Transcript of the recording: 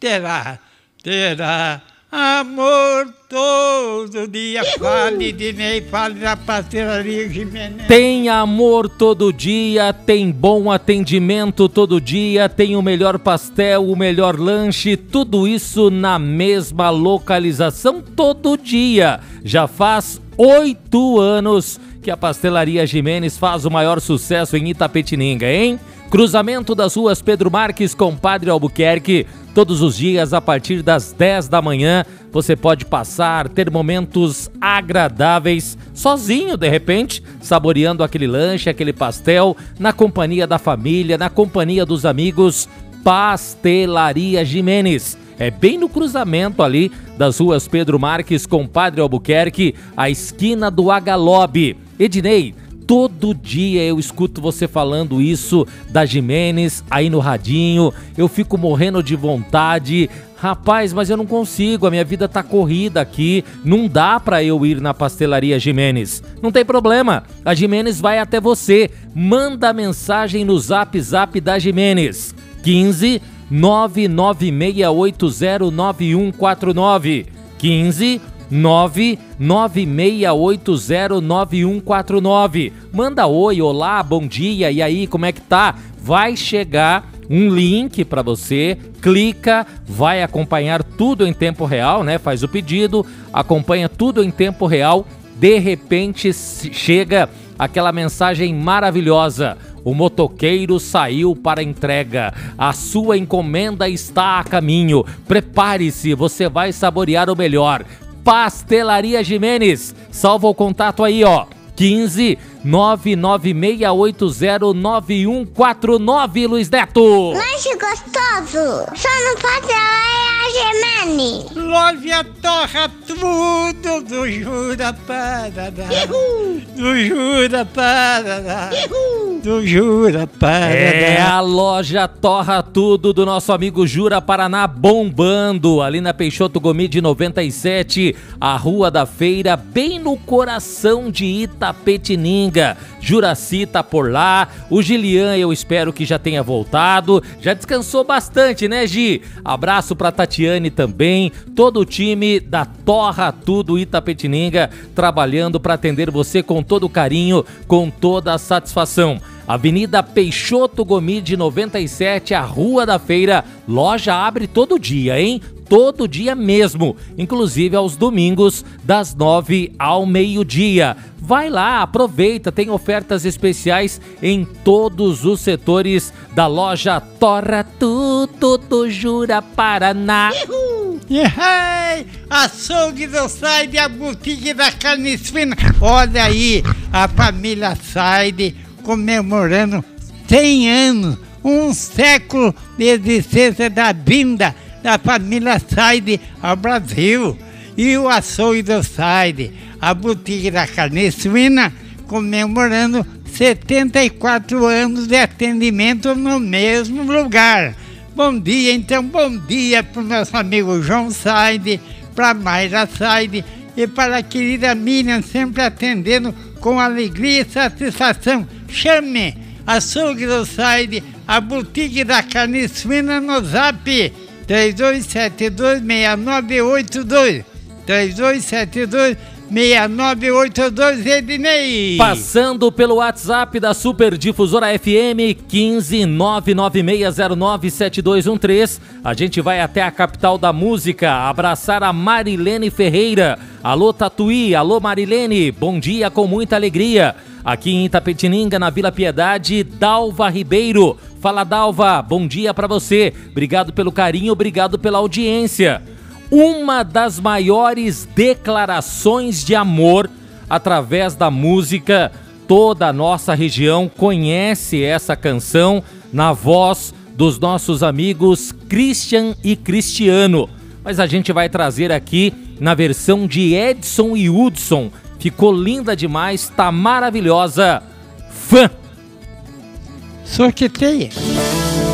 terá amor todo dia. Fale, Dinei, fale da Pastelaria Jimenez. Tem amor todo dia, tem bom atendimento todo dia, tem o melhor pastel, o melhor lanche, tudo isso na mesma localização todo dia. Já faz 8 anos que a Pastelaria Jimenez faz o maior sucesso em Itapetininga, hein? Cruzamento das ruas Pedro Marques com Padre Albuquerque. Todos os dias, a partir das 10 da manhã, você pode passar, ter momentos agradáveis, sozinho de repente, saboreando aquele lanche, aquele pastel, na companhia da família, na companhia dos amigos. Pastelaria Jimenez. É bem no cruzamento ali das ruas Pedro Marques com Padre Albuquerque, a esquina do Agalobe. Ednei, todo dia eu escuto você falando isso da Jimenez aí no radinho, eu fico morrendo de vontade. Rapaz, mas eu não consigo, a minha vida tá corrida aqui, não dá pra eu ir na Pastelaria Jimenez. Não tem problema, a Jimenez vai até você. Manda mensagem no Zap da Jimenez, 15 996809149, 15 996809149. Manda oi, olá, bom dia, e aí, como é que tá? Vai chegar um link para você, clica, vai acompanhar tudo em tempo real, né? Faz o pedido, acompanha tudo em tempo real, de repente chega aquela mensagem maravilhosa: o motoqueiro saiu para entrega, a sua encomenda está a caminho, prepare-se, você vai saborear o melhor. Pastelaria Jimenez, salva o contato aí, ó, 15 996809149, Luiz Neto. Lanche gostoso, só no Pastelaria Jimenez. Loja Torra Tudo do Jura Paraná. Do Jura Paraná. Do Jura Paraná. É a loja Torra Tudo do nosso amigo Jura Paraná, bombando ali na Peixoto Gomide 97, a Rua da Feira, bem no coração de Itapetininga. Juraci tá por lá, o Gilian eu espero que já tenha voltado, já descansou bastante, né, Gi? Abraço pra Tatiane também, todo o time da Torra Tudo Itapetininga trabalhando para atender você com todo carinho, com toda a satisfação. Avenida Peixoto Gomide 97, a Rua da Feira, loja abre todo dia, hein? Todo dia mesmo, inclusive aos domingos, das 9 ao meio-dia. Vai lá, aproveita, tem ofertas especiais em todos os setores da loja Torra Tudo do Jura Paraná. Açougue do Saide, a boutique da carne suína. Olha aí, a família Saide comemorando 100 anos, um século de existência da vinda da família Saide ao Brasil. E o Açougue do Saide, a boutique da carne suína, comemorando 74 anos de atendimento no mesmo lugar. Bom dia, então, bom dia para o nosso amigo João Saide, para a Mayra Saide e para a querida Miriam, sempre atendendo com alegria e satisfação. Chame Açougue do Saide, a boutique da carne suína, no Zap 32726982, 32726982, Ednei. Passando pelo WhatsApp da Super Difusora FM, 15996097213. A gente vai até a capital da música abraçar a Marilene Ferreira. Alô Tatuí, alô Marilene, bom dia com muita alegria. Aqui em Itapetininga, na Vila Piedade, Dalva Ribeiro. Fala, Dalva, bom dia pra você. Obrigado pelo carinho, obrigado pela audiência. Uma das maiores declarações de amor através da música. Toda a nossa região conhece essa canção na voz dos nossos amigos Christian e Cristiano. Mas a gente vai trazer aqui na versão de Edson e Hudson. Ficou linda demais, tá maravilhosa. Fã! Sorteia.